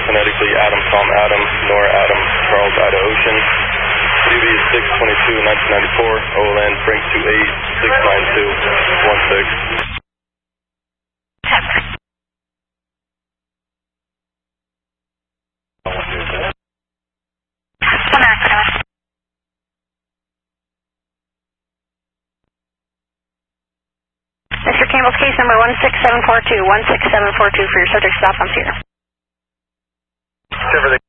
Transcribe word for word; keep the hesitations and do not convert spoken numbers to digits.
phonetically Adam, Tom, Adam, Nora, Adam, Charles, Ida, Ocean. D B is six twenty-two nineteen ninety-four, O L N, Frank two eight six nine two one six. Mister Campbell's case number one six seven four two, one six seven four two for your subject stop on Cedar. Cover the